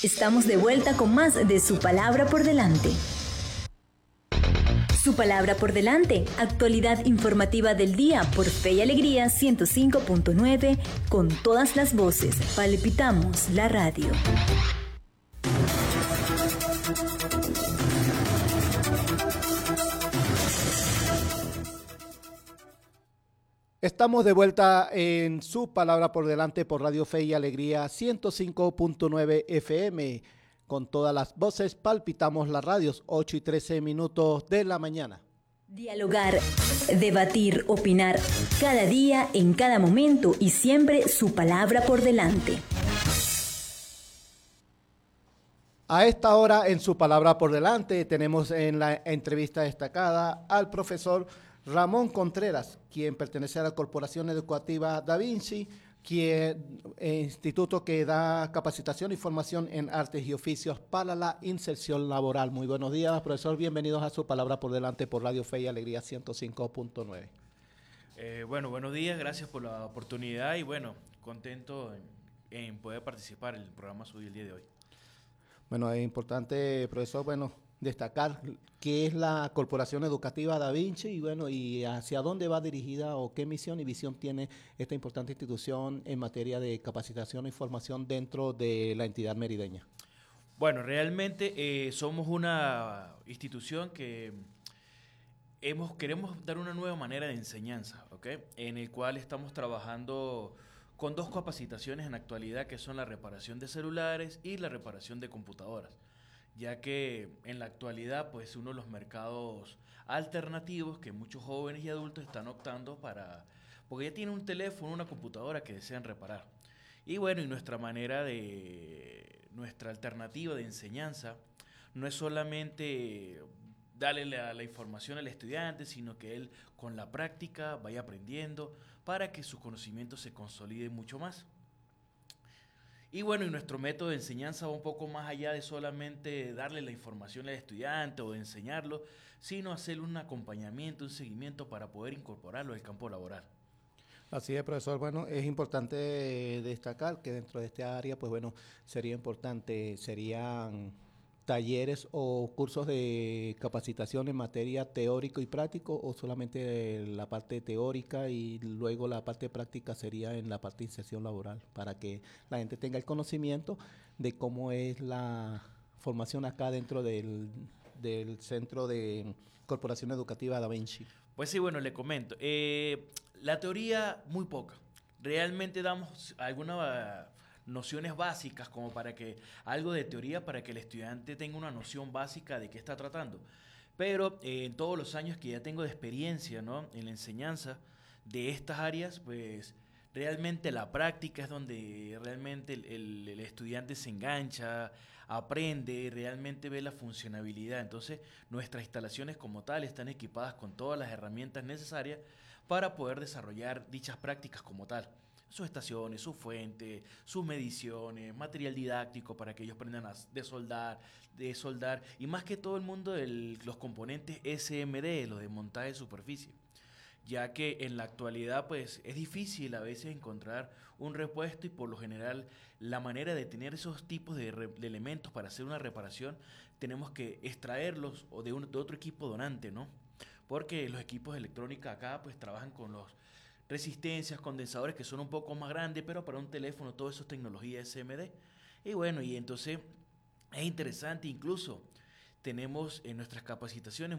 Estamos de vuelta con más de Su Palabra por Delante. Su Palabra por Delante, actualidad informativa del día por Fe y Alegría 105.9, con todas las voces. Palpitamos la radio. Estamos de vuelta en Su Palabra por Delante por Radio Fe y Alegría 105.9 FM. Con todas las voces palpitamos las radios, 8:13 de la mañana. Dialogar, debatir, opinar, cada día, en cada momento y siempre su palabra por delante. A esta hora en Su Palabra por Delante tenemos en la entrevista destacada al profesor Ramón Contreras, quien pertenece a la Corporación Educativa Da Vinci, instituto que da capacitación y formación en artes y oficios para la inserción laboral. Muy buenos días, profesor. Bienvenidos a Su Palabra por Delante por Radio Fe y Alegría 105.9. Buenos días. Gracias por la oportunidad y contento en poder participar en el programa suyo el día de hoy. Bueno, es importante, profesor, destacar qué es la Corporación Educativa Da Vinci y hacia dónde va dirigida o qué misión y visión tiene esta importante institución en materia de capacitación y formación dentro de la entidad merideña. Bueno, realmente somos una institución que queremos dar una nueva manera de enseñanza, ¿ok? En el cual estamos trabajando con dos capacitaciones en la actualidad, que son la reparación de celulares y la reparación de computadoras, ya que en la actualidad pues uno de los mercados alternativos que muchos jóvenes y adultos están optando porque ya tienen un teléfono, una computadora que desean reparar. Y nuestra alternativa de enseñanza no es solamente darle la información al estudiante, sino que él con la práctica vaya aprendiendo para que sus conocimientos se consoliden mucho más. Y nuestro método de enseñanza va un poco más allá de solamente darle la información al estudiante o de enseñarlo, sino hacerle un acompañamiento, un seguimiento para poder incorporarlo al campo laboral. Así es, profesor. Es importante destacar que dentro de esta área, serían talleres o cursos de capacitación en materia teórico y práctico, o solamente la parte teórica y luego la parte práctica sería en la parte de inserción laboral, para que la gente tenga el conocimiento de cómo es la formación acá dentro del Centro de Corporación Educativa Da Vinci. Pues sí, le comento. La teoría, muy poca. Realmente damos algunas nociones básicas como algo de teoría para que el estudiante tenga una noción básica de qué está tratando. Pero en todos los años que ya tengo de experiencia, ¿no?, en la enseñanza de estas áreas, pues realmente la práctica es donde realmente el estudiante se engancha, aprende, realmente ve la funcionabilidad. Entonces nuestras instalaciones como tal están equipadas con todas las herramientas necesarias para poder desarrollar dichas prácticas como tal. Sus estaciones, sus fuentes, sus mediciones, material didáctico para que ellos aprendan de soldar y más que todo el mundo de los componentes SMD, los de montaje de superficie, ya que en la actualidad pues es difícil a veces encontrar un repuesto y por lo general la manera de tener esos tipos de elementos para hacer una reparación tenemos que extraerlos o de otro equipo donante, ¿no? Porque los equipos de electrónica acá pues trabajan con los resistencias, condensadores que son un poco más grandes, pero para un teléfono todo eso es tecnología SMD. Y entonces es interesante, incluso tenemos en nuestras capacitaciones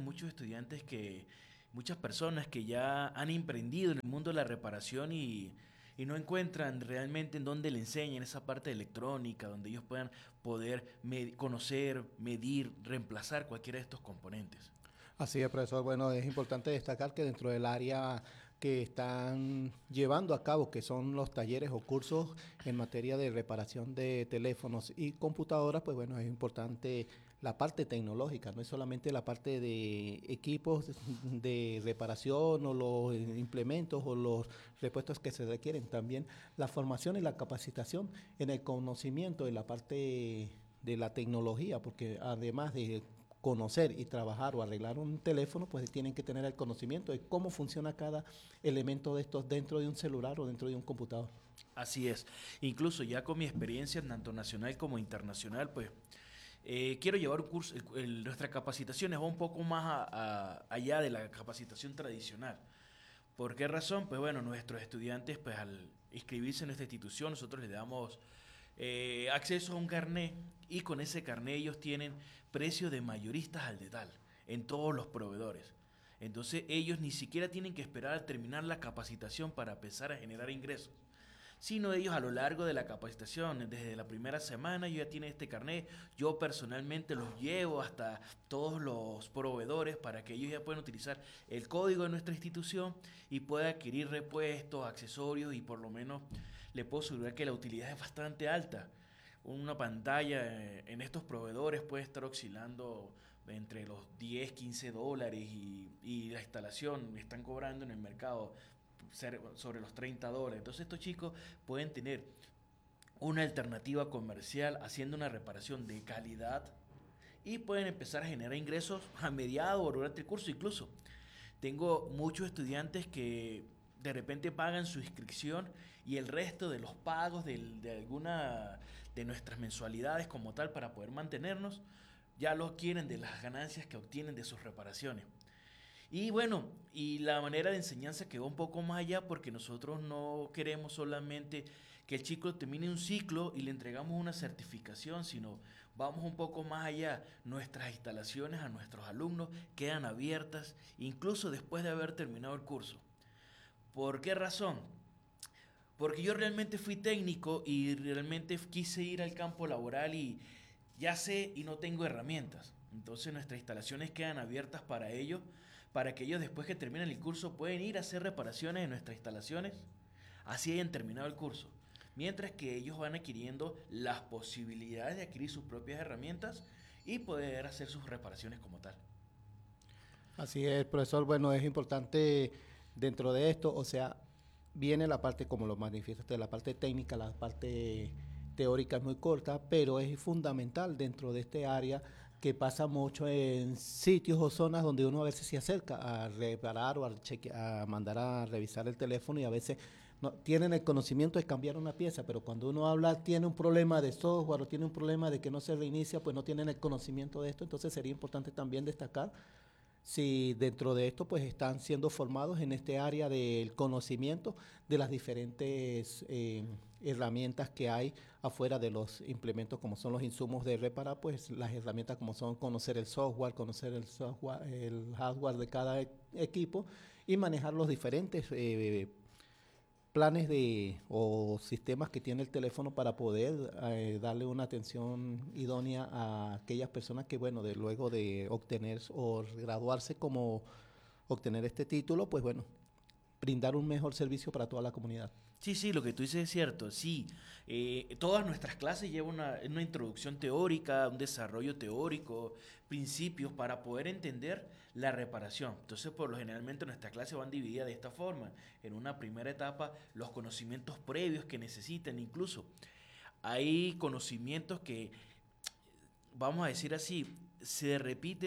muchas personas que ya han emprendido en el mundo de la reparación y no encuentran realmente en dónde le enseñan esa parte de electrónica, donde ellos puedan conocer, medir, reemplazar cualquiera de estos componentes. Así es, profesor. Es importante destacar que dentro del área que están llevando a cabo, que son los talleres o cursos en materia de reparación de teléfonos y computadoras, es importante la parte tecnológica, no es solamente la parte de equipos de reparación o los implementos o los repuestos que se requieren, también la formación y la capacitación en el conocimiento de la parte de la tecnología, porque además de conocer y trabajar o arreglar un teléfono, pues tienen que tener el conocimiento de cómo funciona cada elemento de estos dentro de un celular o dentro de un computador. Así es. Incluso ya con mi experiencia tanto nacional como internacional, pues quiero llevar un curso, nuestra capacitación va un poco más allá de la capacitación tradicional. ¿Por qué razón? Pues bueno, nuestros estudiantes, pues al inscribirse en nuestra institución, nosotros les damos acceso a un carnet y con ese carnet ellos tienen precios de mayoristas al detal en todos los proveedores. Entonces ellos ni siquiera tienen que esperar a terminar la capacitación para empezar a generar ingresos, sino ellos a lo largo de la capacitación, desde la primera semana ya tienen este carnet, yo personalmente los llevo hasta todos los proveedores para que ellos ya puedan utilizar el código de nuestra institución y puedan adquirir repuestos, accesorios y por lo menos le puedo asegurar que la utilidad es bastante alta. Una pantalla en estos proveedores puede estar oscilando entre los 10, 15 dólares y la instalación están cobrando en el mercado sobre los 30 dólares. Entonces estos chicos pueden tener una alternativa comercial haciendo una reparación de calidad y pueden empezar a generar ingresos a mediado o durante el curso. Incluso tengo muchos estudiantes que de repente pagan su inscripción y el resto de los pagos de alguna de nuestras mensualidades como tal para poder mantenernos ya lo quieren de las ganancias que obtienen de sus reparaciones. Y bueno, y la manera de enseñanza que va un poco más allá porque nosotros no queremos solamente que el chico termine un ciclo y le entregamos una certificación, sino vamos un poco más allá. Nuestras instalaciones a nuestros alumnos quedan abiertas incluso después de haber terminado el curso. ¿Por qué razón? Porque yo realmente fui técnico y realmente quise ir al campo laboral y ya sé y no tengo herramientas. Entonces nuestras instalaciones quedan abiertas para que ellos después que terminen el curso pueden ir a hacer reparaciones en nuestras instalaciones, así hayan terminado el curso. Mientras que ellos van adquiriendo las posibilidades de adquirir sus propias herramientas y poder hacer sus reparaciones como tal. Así es, profesor. Bueno, es importante dentro de esto, o sea, viene la parte, como lo manifiestaste, la parte técnica, la parte teórica es muy corta, pero es fundamental dentro de este área que pasa mucho en sitios o zonas donde uno a veces se acerca a reparar o a mandar a revisar el teléfono y a veces no tienen el conocimiento de cambiar una pieza, pero cuando uno habla tiene un problema de software o tiene un problema de que no se reinicia, pues no tienen el conocimiento de esto. Entonces sería importante también destacar si dentro de esto pues están siendo formados en este área del conocimiento de las diferentes herramientas que hay afuera de los implementos como son los insumos de reparar, pues las herramientas como son conocer el software, el hardware de cada equipo y manejar los diferentes planes o sistemas que tiene el teléfono para poder darle una atención idónea a aquellas personas que, bueno, luego de obtener o graduarse como obtener este título, pues bueno, brindar un mejor servicio para toda la comunidad. Sí, lo que tú dices es cierto, sí. Todas nuestras clases llevan una introducción teórica, un desarrollo teórico, principios para poder entender la reparación. Entonces, por lo generalmente nuestras clases van divididas de esta forma. En una primera etapa, los conocimientos previos que necesitan, incluso hay conocimientos que, vamos a decir así, se repiten